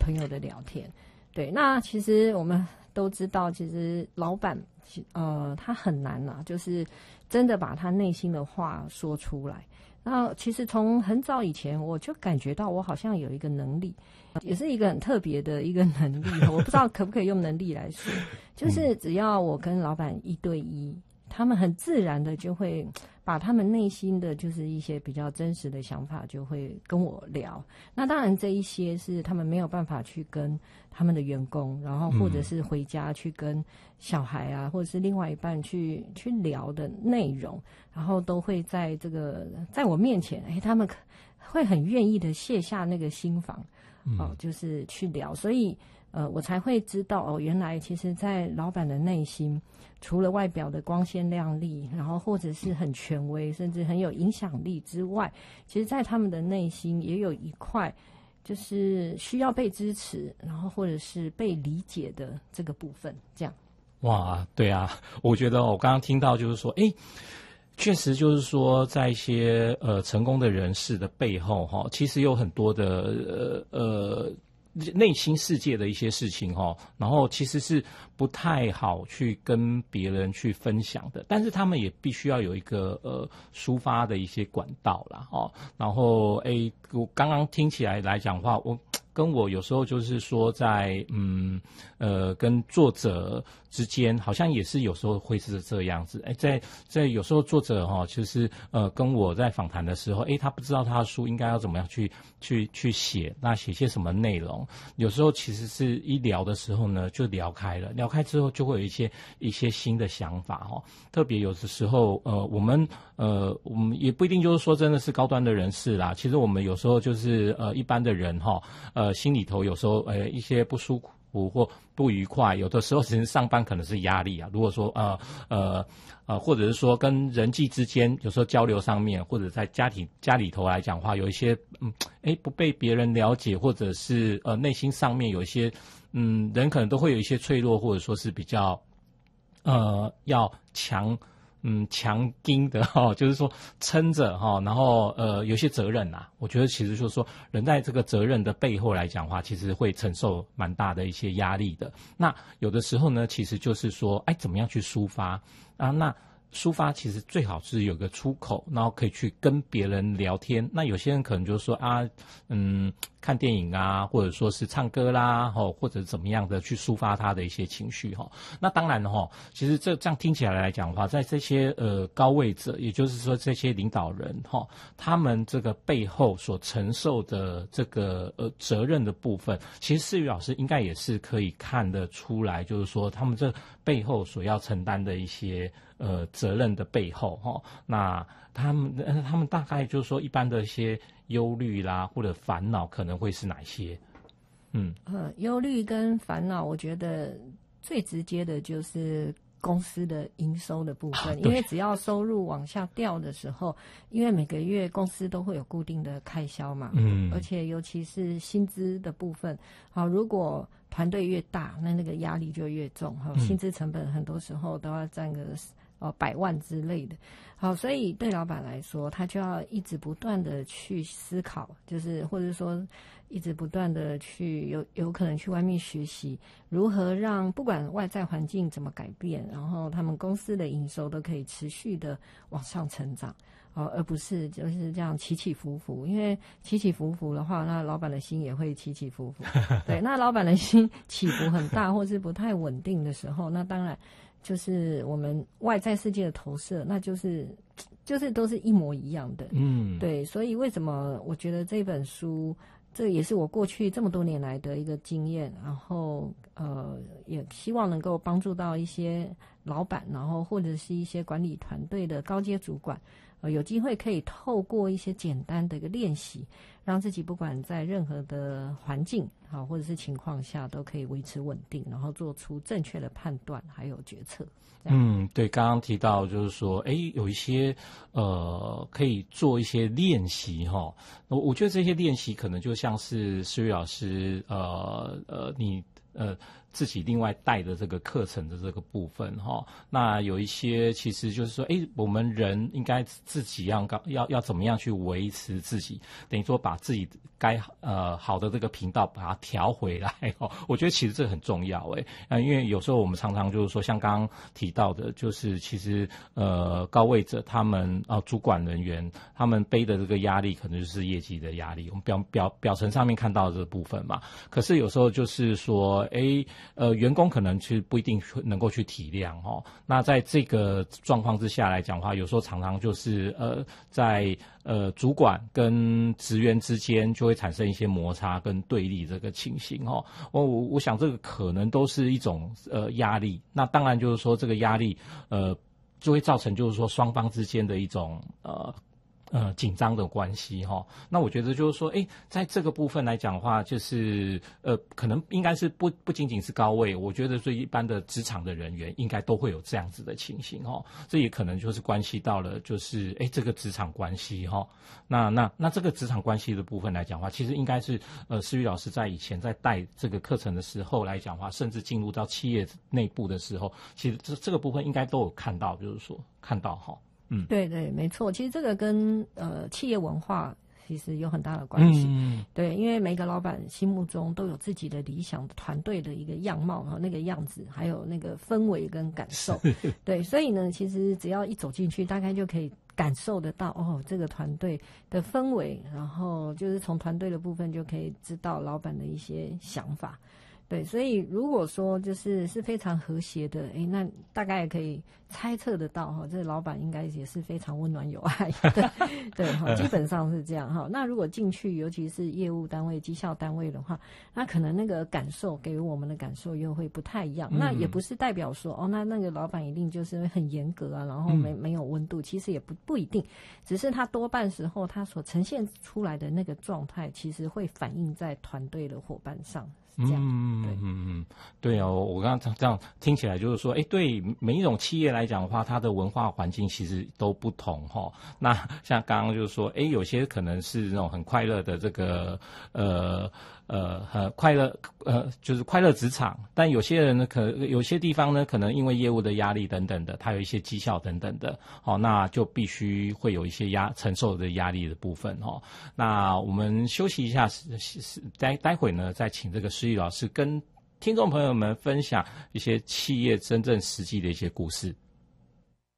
朋友的聊天。对，那其实我们都知道，其实老板他很难啊，就是真的把他内心的话说出来。那其实从很早以前我就感觉到我好像有一个能力，也是一个很特别的一个能力，我不知道可不可以用能力来说，就是只要我跟老板1对1，他们很自然的就会把他们内心的就是一些比较真实的想法就会跟我聊。那当然这一些是他们没有办法去跟他们的员工，然后或者是回家去跟小孩啊，或者是另外一半去聊的内容，然后都会在在我面前，他们会很愿意的卸下那个心防，就是去聊。所以我才会知道原来其实在老板的内心，除了外表的光鲜亮丽，然后或者是很权威，甚至很有影响力之外，其实在他们的内心也有一块就是需要被支持，然后或者是被理解的这个部分，这样。 哇，对啊，我觉得我刚刚听到就是说，确实就是说，在一些成功的人士的背后其实有很多的内心世界的一些事情然后其实是不太好去跟别人去分享的，但是他们也必须要有一个抒发的一些管道啦然后我刚刚听起来讲的话，我有时候就是说在跟作者之间好像也是有时候会是这样子，在有时候作者就是跟我在访谈的时候，他不知道他的书应该要怎么样去写，那写些什么内容，有时候其实是一聊的时候呢就聊开了，聊开之后就会有一些新的想法特别有的时候我们也不一定就是说真的是高端的人士啦，其实我们有时候就是一般的人心里头有时候一些不舒服或不愉快，有的时候其实上班可能是压力啊，如果说或者是说跟人际之间有时候交流上面，或者在家里头来讲的话，有一些不被别人了解，或者是内心上面有一些人可能都会有一些脆弱，或者说是比较要强硬的就是说撑着然后有些责任我觉得其实就是说人在这个责任的背后来讲的话，其实会承受蛮大的一些压力的。那有的时候呢，其实就是说怎么样去抒发那抒发其实最好是有个出口，然后可以去跟别人聊天。那有些人可能就是说看电影啊，或者说是唱歌啦或者怎么样的去抒发他的一些情绪那当然其实这样听起来讲的话，在这些高位者，也就是说这些领导人他们这个背后所承受的这个责任的部分，其实士瑜老师应该也是可以看得出来，就是说他们这背后所要承担的一些责任的背后那他们大概就是说一般的一些忧虑啦或者烦恼可能会是哪些？ 忧虑跟烦恼，我觉得最直接的就是公司的营收的部分，因为只要收入往下掉的时候，因为每个月公司都会有固定的开销嘛，而且尤其是薪资的部分，如果团队越大，那个压力就越重，薪资成本很多时候都要占个100万之类的。好，所以对老板来说，他就要一直不断的去思考，就是或者说一直不断的去有可能去外面学习，如何让不管外在环境怎么改变，然后他们公司的营收都可以持续的往上成长，而不是就是这样起起伏伏。因为起起伏伏的话，那老板的心也会起起伏伏。对，那老板的心起伏很大或是不太稳定的时候，那当然就是我们外在世界的投射，那就是都是一模一样的。对，所以为什么我觉得这本书，这也是我过去这么多年来的一个经验，然后也希望能够帮助到一些老板，然后或者是一些管理团队的高阶主管，有机会可以透过一些简单的一个练习，让自己不管在任何的环境或者是情况下都可以维持稳定，然后做出正确的判断还有决策。 对，刚刚提到就是说有一些可以做一些练习我觉得这些练习可能就像是士瑜老师你自己另外带的这个课程的这个部分那有一些其实就是说我们人应该自己要怎么样去维持自己，等于说把自己该好的这个频道把它调回来哦。我觉得其实这很重要因为有时候我们常常就是说，像刚刚提到的，就是其实高位者他们主管人员他们背的这个压力可能就是业绩的压力，我们表层上面看到的这个部分嘛。可是有时候就是说，员工可能去不一定能够去体谅哦。那在这个状况之下来讲的话，有时候常常就是在主管跟职员之间就会产生一些摩擦跟对立这个情形哦。我想这个可能都是一种压力。那当然就是说这个压力就会造成就是说双方之间的一种紧张的关系哈。那我觉得就是说，在这个部分来讲的话，就是可能应该是不仅仅是高位，我觉得对一般的职场的人员应该都会有这样子的情形哈。这也可能就是关系到了就是这个职场关系哈。那这个职场关系的部分来讲的话，其实应该是思瑜老师在以前在带这个课程的时候来讲的话，甚至进入到企业内部的时候，其实这个部分应该都有看到，就是说看到哈。 对对，没错。其实这个跟企业文化其实有很大的关系。对，因为每个老板心目中都有自己的理想团队的一个样貌和那个样子，还有那个氛围跟感受。对，所以呢，其实只要一走进去，大概就可以感受得到这个团队的氛围，然后就是从团队的部分就可以知道老板的一些想法。对，所以如果说就是非常和谐的，那大概也可以猜测得到这个老板应该也是非常温暖有爱的，对基本上是这样那如果进去，尤其是业务单位、绩效单位的话，那可能那个感受给予我们的感受又会不太一样。那也不是代表说那个老板一定就是很严格啊，然后没有温度，其实也不一定，只是他多半时候他所呈现出来的那个状态，其实会反映在团队的伙伴上。 对我刚刚这样听起来就是说，对每一种企业来讲的话，它的文化环境其实都不同哈。那像刚刚就是说，有些可能是那种很快乐的这个很快乐就是快乐职场，但有些人呢，有些地方呢，可能因为业务的压力等等的，它有一些绩效等等的，那就必须会有一些承受的压力的部分那我们休息一下，待会呢，再请这个思瑜老师跟听众朋友们分享一些企业真正实际的一些故事。